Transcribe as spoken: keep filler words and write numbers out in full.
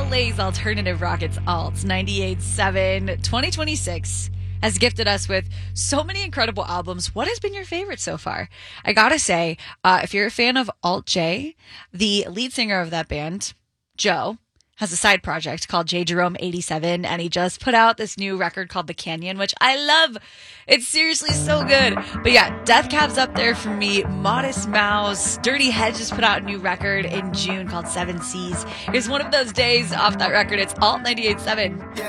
L A's Alternative Rockets Alts ninety-eight point seven twenty twenty-six has gifted us with so many incredible albums. What has been your favorite so far? I gotta say, uh, if you're a fan of Alt J, the lead singer of that band, Joe, has a side project called J Jerome eighty-seven, and he just put out this new record called The Canyon, which I love. It's seriously so good. But yeah, Death Cab's up there for me. Modest Mouse, Dirty Head just put out a new record in June called Seven Seas. Here's one of those days off that record. It's Alt ninety-eight point seven.